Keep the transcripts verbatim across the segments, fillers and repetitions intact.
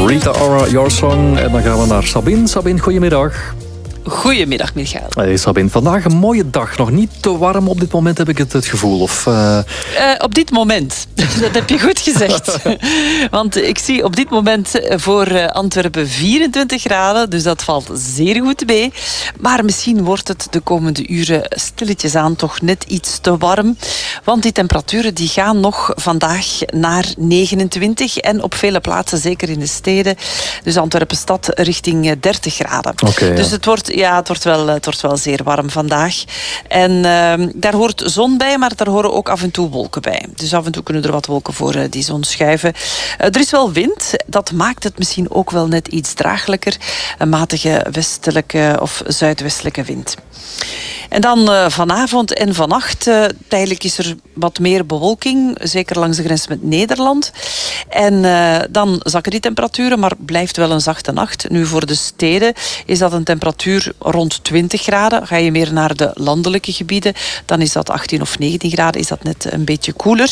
Rita Ora, Your Song. En dan gaan we naar Sabine. Sabine, goedemiddag. Goedemiddag, Michael. Hey Sabine, vandaag een mooie dag. Nog niet te warm op dit moment, heb ik het, het gevoel. Of, uh... Uh, op dit moment. Dat heb je goed gezegd. Want ik zie op dit moment voor Antwerpen vierentwintig graden. Dus dat valt zeer goed mee. Maar misschien wordt het de komende uren stilletjes aan toch net iets te warm. Want die temperaturen die gaan nog vandaag naar negenentwintig. En op vele plaatsen, zeker in de steden. Dus Antwerpen-stad richting dertig graden. Okay, dus ja. het wordt, ja, het, wordt wel, het wordt wel zeer warm vandaag. En uh, daar hoort zon bij, maar daar horen ook af en toe wolken bij. Dus af en toe kunnen er wat wolken voor uh, die zon schuiven. Uh, er is wel wind. Dat maakt het misschien ook wel net iets draaglijker. Een matige westelijke of zuidwestelijke wind. En dan uh, vanavond en vannacht, uh, tijdelijk is er wat meer bewolking, zeker langs de grens met Nederland. En uh, dan zakken die temperaturen, maar blijft wel een zachte nacht. Nu voor de steden is dat een temperatuur rond twintig graden. Ga je meer naar de landelijke gebieden, dan is dat achttien of negentien graden, is dat net een beetje koeler.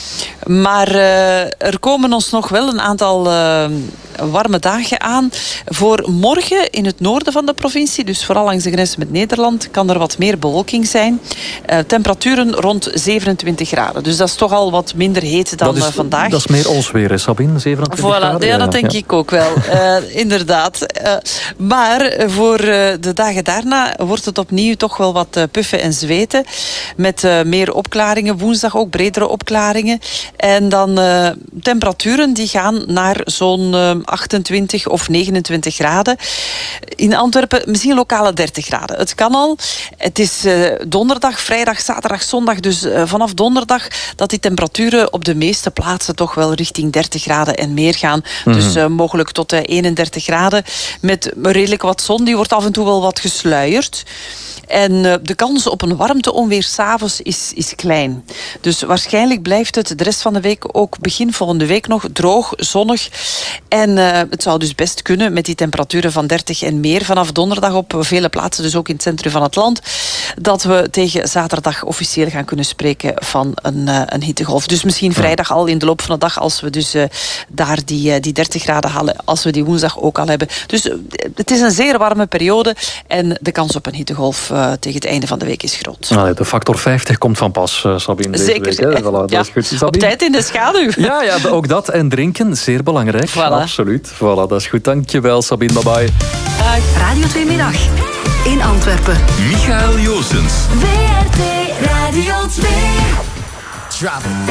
Maar uh, er komen ons nog wel een aantal uh, warme dagen aan. Voor morgen in het noorden van de provincie, dus vooral langs de grens met Nederland, kan er wat meer bewolking zijn. Uh, temperaturen rond zevenentwintig graden. Dus dat is toch al wat minder heet dan dat is, uh, vandaag. Dat is meer ons weer, hè, Sabine? zevenentwintig voilà, graden? ja, dat denk ja. ik ook wel. Uh, inderdaad. Uh, maar voor uh, de dagen daarna wordt het opnieuw toch wel wat uh, puffen en zweten. Met uh, meer opklaringen. Woensdag ook bredere opklaringen. En dan uh, temperaturen die gaan naar zo'n uh, achtentwintig of negenentwintig graden. In Antwerpen misschien lokale dertig graden. Het kan al. Het is uh, donderdag, vrijdag, zaterdag, zondag. Dus uh, vanaf donderdag dat die temperaturen op de meeste plaatsen toch wel richting dertig graden en meer gaan. Mm-hmm. Dus uh, mogelijk tot uh, eenendertig graden. Met redelijk wat zon. Die wordt af en toe wel wat gesluierd. En uh, de kans op een warmteonweer 's avonds is, is klein. Dus waarschijnlijk blijft het de rest van de week, ook begin volgende week nog, droog, zonnig. En uh, het zou dus best kunnen met die temperaturen van dertig en meer vanaf donderdag op vele plaatsen, dus ook in het centrum van het land, dat we tegen zaterdag officieel gaan kunnen spreken van een, uh, een hittegolf. Dus misschien vrijdag al in de loop van de dag, als we dus uh, daar die, uh, die dertig graden halen, als we die woensdag ook al hebben. Dus uh, het is een zeer warme periode en de kans op een hittegolf uh, tegen het einde van de week is groot. Nou, de factor vijftig komt van pas, uh, Sabine. Zeker. Deze week, voilà, ja. dat is goed. Sabine? Op tijd in de schaduw. Ja, ja, ook dat. En drinken, zeer belangrijk. Voilà. Absoluut. Voilà, dat is goed. Dankjewel, Sabine. Bye bye. Dag. Radio twee Middag. In Antwerpen. Michael Joosens. W R T Radio twee. Drop it.